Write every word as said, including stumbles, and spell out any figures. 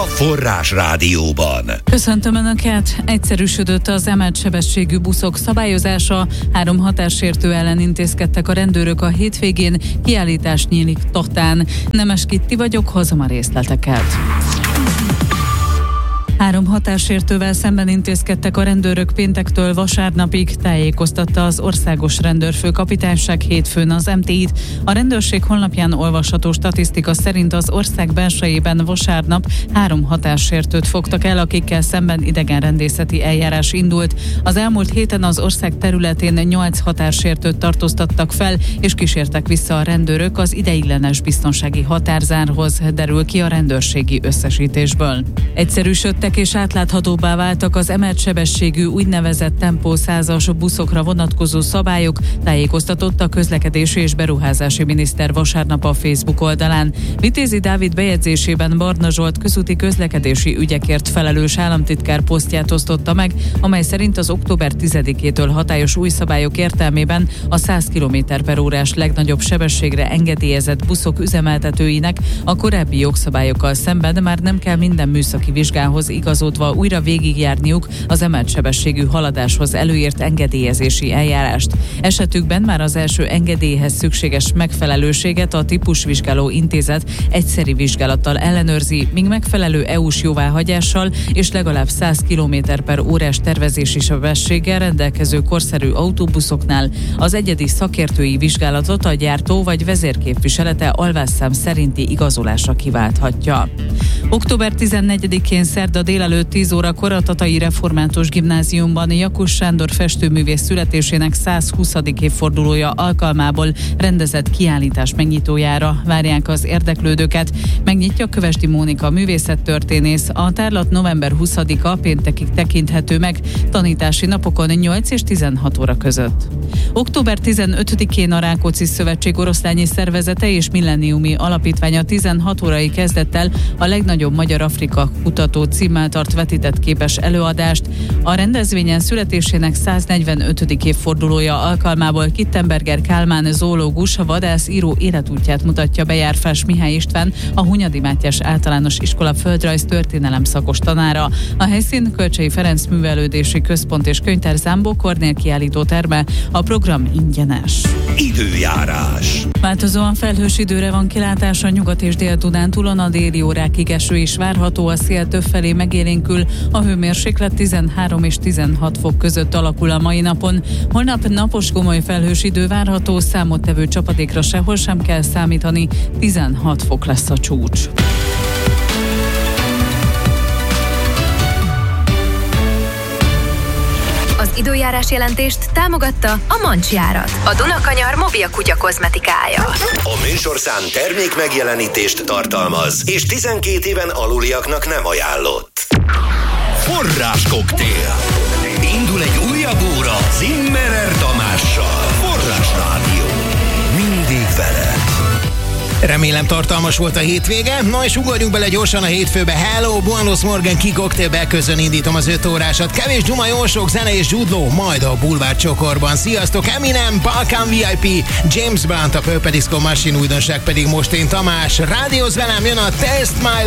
Forrás Rádióban. Köszöntöm Önöket! Egyszerűsödött az emelt sebességű buszok szabályozása, három határsértő ellen intézkedtek a rendőrök a hétvégén, kiállítás nyílik Tatán. Nemes Kitti vagyok, hozom a részleteket. Három határsértővel szemben intézkedtek a rendőrök péntektől vasárnapig, tájékoztatta az Országos Rendőrfőkapitányság hétfőn az em té í-t. A rendőrség honlapján olvasható statisztika szerint az ország belsejében vasárnap három határsértőt fogtak el, akikkel szemben idegenrendészeti eljárás indult. Az elmúlt héten az ország területén nyolc határsértőt tartóztattak fel, és kísértek vissza a rendőrök az ideiglenes biztonsági határzárhoz, derül ki a rendőrségi összesítésből. Egyszerűsödtek és átláthatóbbá váltak az emelt sebességű úgynevezett tempó százas buszokra vonatkozó szabályok, tájékoztatott a közlekedési és beruházási miniszter vasárnap a Facebook oldalán. Vitézi Dávid bejegyzésében Barna Zsolt közúti közlekedési ügyekért felelős államtitkár posztját osztotta meg, amely szerint az október tizedikétől hatályos új szabályok értelmében a száz kilométer per órás legnagyobb sebességre engedélyezett buszok üzemeltetőinek a korábbi jogszabályokkal szemben már nem kell minden műszaki vizsgához igazodva újra végigjárniuk az emelt sebességű haladáshoz előírt engedélyezési eljárást. Esetükben már az első engedélyhez szükséges megfelelőséget a típusvizsgáló intézet egyszeri vizsgálattal ellenőrzi, míg megfelelő é u-s jóváhagyással és legalább száz kilométer per órás tervezési sebességgel rendelkező korszerű autóbuszoknál az egyedi szakértői vizsgálatot a gyártó vagy vezérképviselete alvásszám szerinti igazolásra kiválthatja. október tizennegyedikén szerda délelőtt tíz órakor a Tatai Református Gimnáziumban Jakus Sándor festőművész születésének százhuszadik évfordulója alkalmából rendezett kiállítás megnyitójára várják az érdeklődőket. Megnyitja Kövesdi Mónika művészettörténész. A tárlat november huszadika péntekig tekinthető meg, tanítási napokon nyolc és tizenhat óra között. október tizenötödikén a Rákóczi Szövetség oroszlányi szervezete és Millenniumi Alapítványa tizenhat órai kezdettel a legnagyobb magyar Afrika kutató címmel tart vetített képes előadást. A rendezvényen születésének száznegyvenötödik évfordulója alkalmából Kittenberger Kálmán zoológus, vadász, író életútját mutatja be Járfás Mihály István, a Hunyadi Mátyás Általános Iskola földrajz történelem szakos tanára. A helyszín Kölcsey Ferenc Művelődési Központ és Könyvtár Zámbó Kornél kiállító terme. A program ingyenes. Időjárás. Változóan felhős időre van kilátás a Nyugat- és Dél-Dunántúlon, a déli órákig eső is várható, a szél többfelé megélénkül, a hőmérséklet tizenhárom és tizenhat fok között alakul a mai napon. Holnap napos gomoly felhős idő várható, számottevő csapadékra sehol sem kell számítani, tizenhat fok lesz a csúcs. Az időjárás jelentést támogatta a Mancsjárat, a Dunakanyar mobil kutya kozmetikája. A műsorszám termék megjelenítést tartalmaz, és tizenkét éven aluliaknak nem ajánlott. Forráskoktél. Indul egy újabb óra Zimmerer Tamással. Forrás Rádió. Mindig veled. Remélem tartalmas volt a hétvége. Na és ugorjunk bele gyorsan a hétfőbe. Hello, Buenos Morgan Kikoktél, beközön indítom az öt órásat. Kevés duma, jó sok zene és Jude Law, majd a Bulvár csokorban. Sziasztok, Eminem, Balkan vé i pé, James Blunt, a Purple Disco Machine, újdonság pedig most én Tamás. Rádióz velem, jön a Test My